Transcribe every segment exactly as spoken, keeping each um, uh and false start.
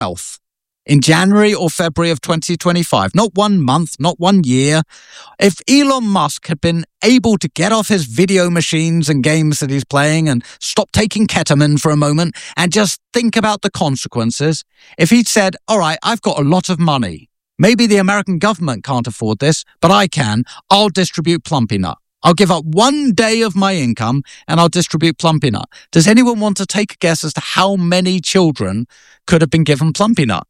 wealth in January or February of twenty twenty-five, not one month, not one year, if Elon Musk had been able to get off his video machines and games that he's playing and stop taking ketamine for a moment and just think about the consequences, if he'd said, all right, I've got a lot of money. Maybe the American government can't afford this, but I can. I'll distribute Plumpy Nut. I'll give up one day of my income and I'll distribute Plumpy Nut. Does anyone want to take a guess as to how many children could have been given Plumpy Nut?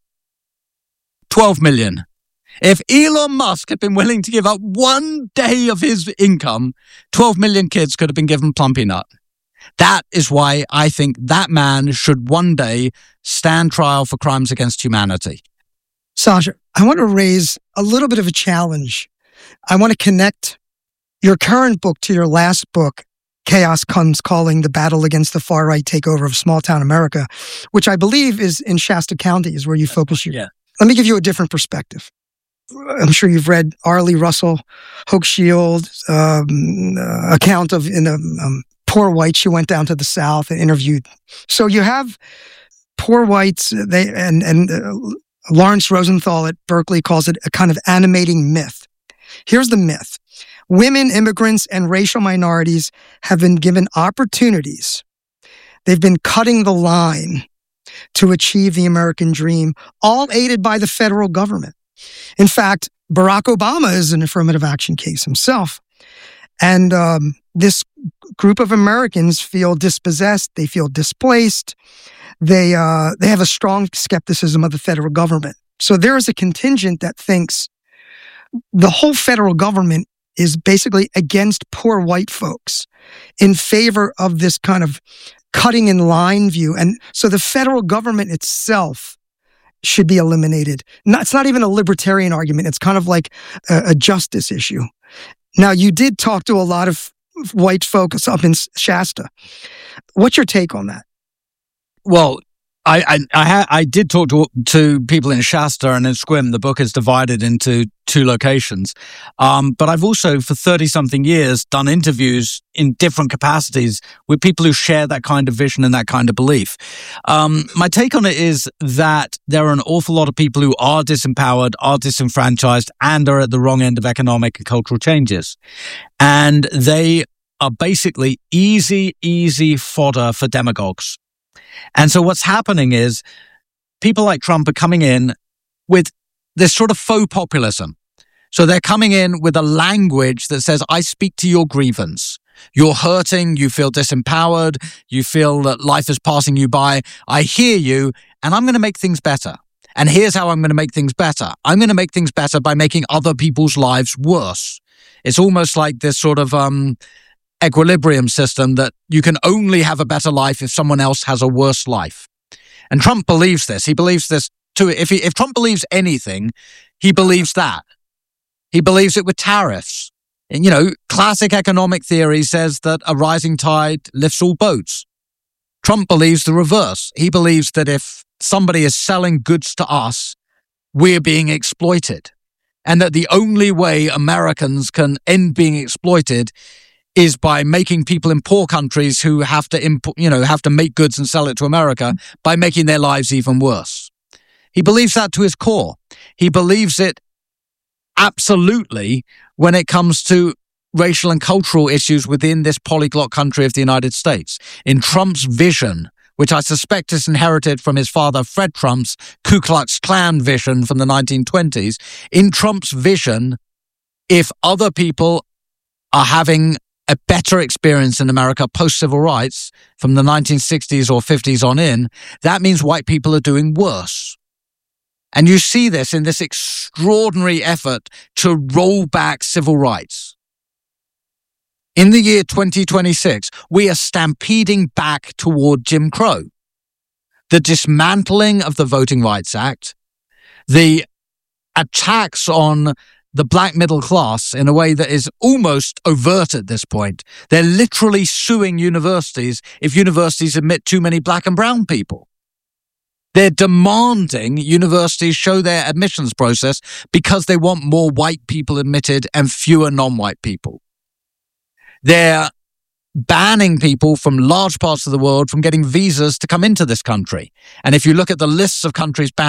twelve million. If Elon Musk had been willing to give up one day of his income, twelve million kids could have been given Plumpy Nut. That is why I think that man should one day stand trial for crimes against humanity. Sasha, I want to raise a little bit of a challenge. I want to connect your current book to your last book, Chaos Comes Calling, The Battle Against the Far-Right Takeover of Small-Town America, which I believe is in Shasta County, is where you focus your... Yeah. Let me give you a different perspective. I'm sure you've read Arlie Russell, Hoke Shield's um, uh, account of in a um, poor white. She went down to the South and interviewed. So you have poor whites, they and and uh, Lawrence Rosenthal at Berkeley calls it a kind of animating myth. Here's the myth. Women, immigrants, and racial minorities have been given opportunities. They've been cutting the line to achieve the American dream, all aided by the federal government. In fact, Barack Obama is an affirmative action case himself. And um, this group of Americans feel dispossessed. They feel displaced. They uh, they have a strong skepticism of the federal government. So there is a contingent that thinks the whole federal government is basically against poor white folks in favor of this kind of cutting in line view. And so the federal government itself should be eliminated. Not, it's not even a libertarian argument. It's kind of like a, a justice issue. Now, you did talk to a lot of white folks up in Shasta. What's your take on that? Well, I I I, ha- I did talk to to people in Shasta and in Sequim. The book is divided into two locations, um, but I've also for thirty something years done interviews in different capacities with people who share that kind of vision and that kind of belief. Um, my take on it is that there are an awful lot of people who are disempowered, are disenfranchised, and are at the wrong end of economic and cultural changes, and they are basically easy, easy fodder for demagogues. And so what's happening is people like Trump are coming in with this sort of faux populism. So they're coming in with a language that says, I speak to your grievance. You're hurting. You feel disempowered. You feel that life is passing you by. I hear you, and I'm going to make things better. And here's how I'm going to make things better. I'm going to make things better by making other people's lives worse. It's almost like this sort of... um. equilibrium system that you can only have a better life if someone else has a worse life. And Trump believes this. He believes this too. If he, if Trump believes anything, he believes that. He believes it with tariffs. And, you know, classic economic theory says that a rising tide lifts all boats. Trump believes the reverse. He believes that if somebody is selling goods to us, we're being exploited. And that the only way Americans can end being exploited is by making people in poor countries who have to import, you know, have to make goods and sell it to America by making their lives even worse. He believes that to his core. He believes it absolutely when it comes to racial and cultural issues within this polyglot country of the United States. In Trump's vision, which I suspect is inherited from his father Fred Trump's Ku Klux Klan vision from the nineteen twenties, in Trump's vision, if other people are having a better experience in America post-civil rights from the nineteen sixties or fifties on in, that means white people are doing worse. And you see this in this extraordinary effort to roll back civil rights. In the year twenty twenty-six, we are stampeding back toward Jim Crow. The dismantling of the Voting Rights Act, the attacks on the black middle class in a way that is almost overt at this point. They're literally suing universities if universities admit too many black and brown people. They're demanding universities show their admissions process because they want more white people admitted and fewer non-white people. They're banning people from large parts of the world from getting visas to come into this country. And if you look at the lists of countries banning